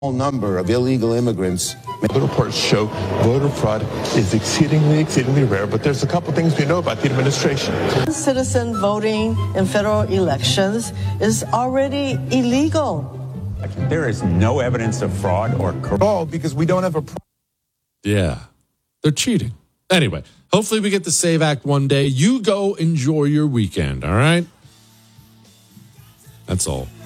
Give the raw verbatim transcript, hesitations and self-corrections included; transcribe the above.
number of illegal immigrants. The reports show voter fraud is exceedingly, exceedingly rare, but there's a couple things we know about the administration. Citizen voting in federal elections is already illegal. There is no evidence of fraud or corruption. All because we don't have a... Pro- yeah, they're cheating. Anyway, hopefully we get the SAVE Act one day. You go enjoy your weekend, all right? That's all.